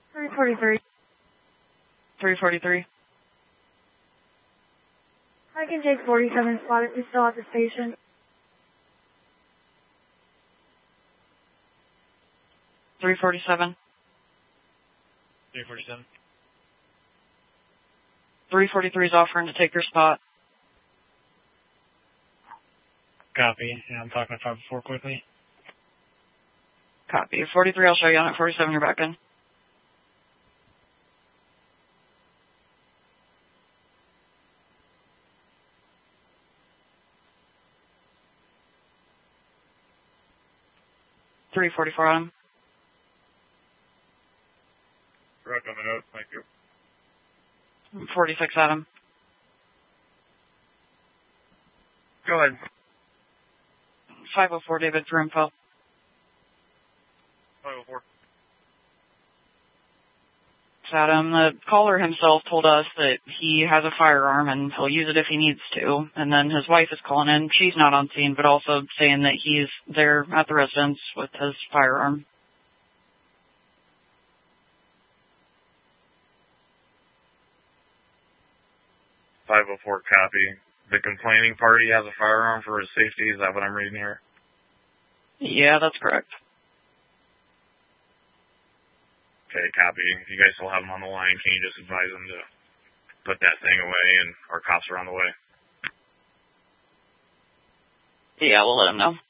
343. 343. I can take 47 spot if you're still at the station. 347. 347. 343 is offering to take your spot. Copy. Yeah, I'm talking to 504 quickly. Copy. 43, I'll show you on it. 47, you're back in. $344 on him. Correct on the note, thank you. 46 at him. Go ahead. 504 David for info. 504. Adam, the caller himself told us that he has a firearm and he'll use it if he needs to. And then his wife is calling in. She's not on scene, but also saying that he's there at the residence with his firearm. .504 copy. The complaining party has a firearm for his safety. Is that what I'm reading here? Yeah, that's correct. Okay, copy. If you guys still have him on the line, can you just advise him to put that thing away and our cops are on the way? Yeah, we'll let him know.